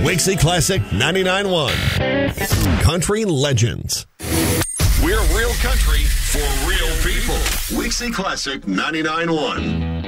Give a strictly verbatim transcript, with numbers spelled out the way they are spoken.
Wixie Classic ninety-nine point one. Country Legends. We're real country for real people. Wixie Classic ninety-nine point one.